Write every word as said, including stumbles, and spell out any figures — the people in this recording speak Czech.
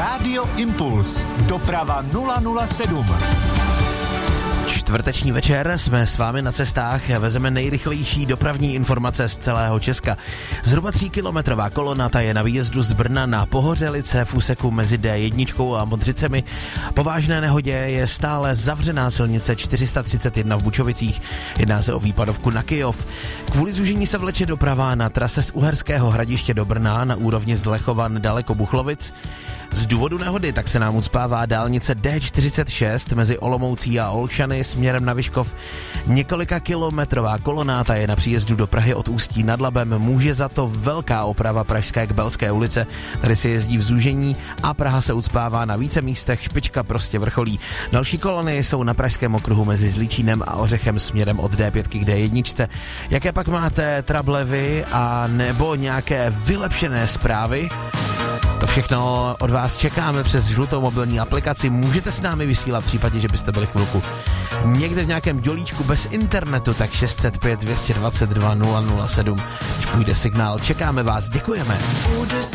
Rádio Impuls. Doprava nula nula sedm. Čtvrteční večer jsme s vámi na cestách a vezeme nejrychlejší dopravní informace z celého Česka. Zhruba tříkilometrová kolona ta je na výjezdu z Brna na Pohořelice v úseku mezi D jedna a Modřicemi. Po vážné nehodě je stále zavřená silnice čtyři sta třicet jedna v Bučovicích. Jedná se o výpadovku na Kyjov. Kvůli zúžení se vleče doprava na trase z Uherského Hradiště do Brna na úrovni Zlechova nedaleko Buchlovic. Z důvodu nehody tak se nám ucpává dálnice D čtyřicet šest mezi Olomoucí a Olšany směrem na Vyškov. Několika kilometrová kolonáta je na příjezdu do Prahy od Ústí nad Labem. Může za to velká oprava Pražské k Belské ulice. Tady se jezdí v zúžení a Praha se ucpává na více místech, špička prostě vrcholí. Další kolony jsou na Pražském okruhu mezi Zlíčínem a Ořechem směrem od D pět k D jedna. Jaké pak máte trable vy a nebo nějaké vylepšené zprávy? To všechno od vás čekáme přes žlutou mobilní aplikaci. Můžete s námi vysílat v případě, že byste byli chvilku někde v nějakém dělíčku bez internetu, tak šest set pět, dvě stě dvacet dva, nula nula sedm, když půjde signál. Čekáme vás, děkujeme.